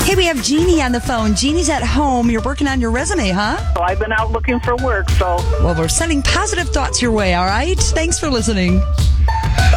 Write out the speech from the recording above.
Hey, we have Jeannie on the phone. Jeannie's at home. You're working on your resume, huh? So I've been out looking for work, so... Well, we're sending positive thoughts your way, all right? Thanks for listening.